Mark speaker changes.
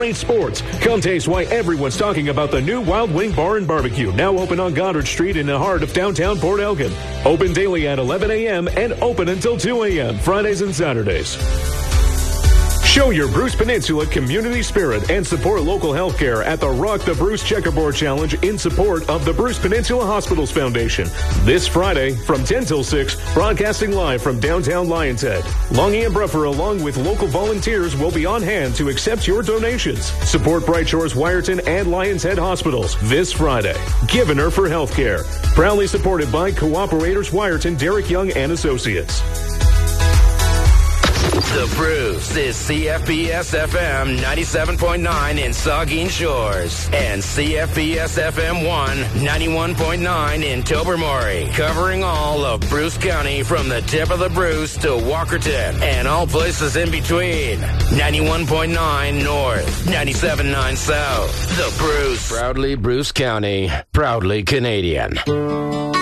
Speaker 1: Sports. Come taste why everyone's talking about the new Wild Wing Bar and Barbecue, now open on Goddard Street in the heart of downtown Port Elgin. Open daily at 11 a.m. and open until 2 a.m. Fridays and Saturdays. Show your Bruce Peninsula community spirit and support local health care at the Rock the Bruce Checkerboard Challenge in support of the Bruce Peninsula Hospitals Foundation. This Friday from 10 till 6, broadcasting live from downtown Lions Head. Longy and Bruffer, along with local volunteers, will be on hand to accept your donations. Support Bright Shores, Wyerton, and Lions Head Hospitals this Friday. Givener for Healthcare. Proudly supported by Cooperators Wyerton, Derek Young and Associates.
Speaker 2: The Bruce is CFPS-FM 97.9 in Saugeen Shores and CFPS-FM 91.9 in Tobermory, covering all of Bruce County from the tip of the Bruce to Walkerton and all places in between. 91.9 North, 97.9 South. The Bruce. Proudly Bruce County, proudly Canadian.